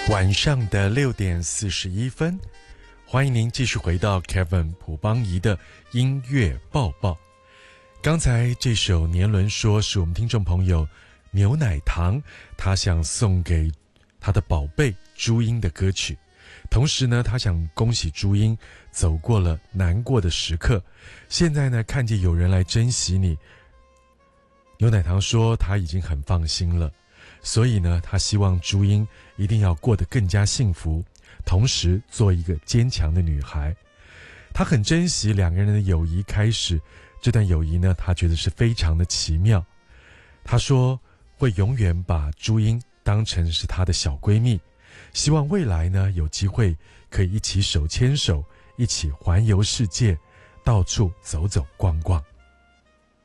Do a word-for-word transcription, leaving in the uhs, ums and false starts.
晚上的六点四十一分，欢迎您继续回到 Kevin 朴邦仪的音乐报报。刚才这首年轮说是我们听众朋友牛奶糖他想送给他的宝贝朱茵的歌曲，同时呢他想恭喜朱茵走过了难过的时刻，现在呢看见有人来珍惜你。牛奶糖说他已经很放心了，所以呢他希望朱茵一定要过得更加幸福，同时做一个坚强的女孩。他很珍惜两个人的友谊，开始这段友谊呢他觉得是非常的奇妙。他说会永远把朱茵当成是他的小闺蜜，希望未来呢有机会可以一起手牵手，一起环游世界，到处走走逛逛。